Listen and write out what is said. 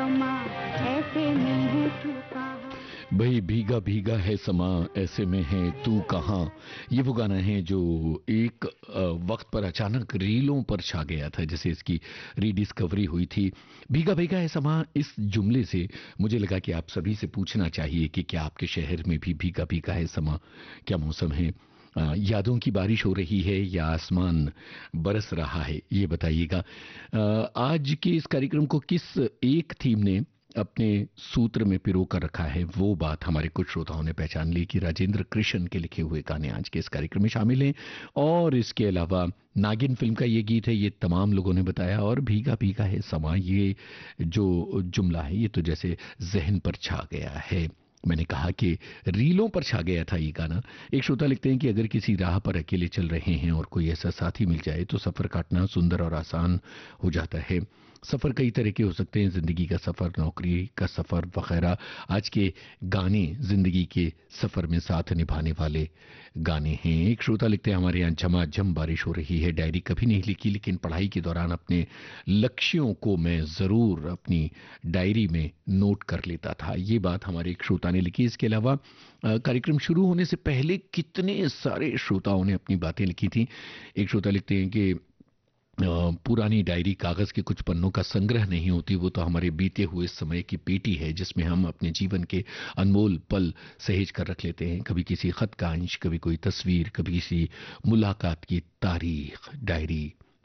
समा ऐसे में है तू कहाँ। भाई भीगा भीगा है समा ऐसे में है तू कहाँ। ये वो गाना है जो एक वक्त पर अचानक रीलों पर छा गया था, जैसे इसकी रीडिस्कवरी हुई थी। भीगा भीगा है समा, इस जुमले से मुझे लगा कि आप सभी से पूछना चाहिए कि क्या आपके शहर में भी भीगा भीगा है समा, क्या मौसम है, यादों की बारिश हो रही है या आसमान बरस रहा है, ये बताइएगा। आज के इस कार्यक्रम को किस एक थीम ने अपने सूत्र में पिरो कर रखा है, वो बात हमारे कुछ श्रोताओं ने पहचान ली कि राजेंद्र कृष्ण के लिखे हुए गाने आज के इस कार्यक्रम में शामिल हैं। और इसके अलावा नागिन फिल्म का ये गीत है, ये तमाम लोगों ने बताया। और भीगा भीगा है समा, ये जो जुमला है ये तो जैसे जहन पर छा गया है। मैंने कहा कि रीलों पर छा गया था ये गाना। एक श्रोता लिखते हैं कि अगर किसी राह पर अकेले चल रहे हैं और कोई ऐसा साथी मिल जाए तो सफर काटना सुंदर और आसान हो जाता है। सफर कई तरह के हो सकते हैं, जिंदगी का सफर, नौकरी का सफर वगैरह। आज के गाने जिंदगी के सफर में साथ निभाने वाले गाने हैं। एक श्रोता लिखते हैं हमारे यहाँ झमाझम बारिश हो रही है, डायरी कभी नहीं लिखी लेकिन पढ़ाई के दौरान अपने लक्ष्यों को मैं जरूर अपनी डायरी में नोट कर लेता था। ये बात हमारे एक श्रोता ने लिखी। इसके अलावा कार्यक्रम शुरू होने से पहले कितने सारे श्रोताओं ने अपनी बातें लिखी थी। एक श्रोता लिखते हैं कि पुरानी डायरी कागज के कुछ पन्नों का संग्रह नहीं होती, वो तो हमारे बीते हुए समय की पेटी है जिसमें हम अपने जीवन के अनमोल पल सहेज कर रख लेते हैं। कभी किसी खत का अंश, कभी कोई तस्वीर, कभी किसी मुलाकात की तारीख। डायरी